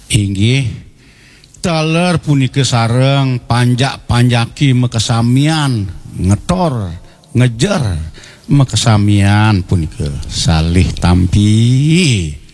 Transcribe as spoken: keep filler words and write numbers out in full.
Inggih taler punika sareng panjak-panjaki mekesamian ngetor ngejer mekesamian punika salih tampi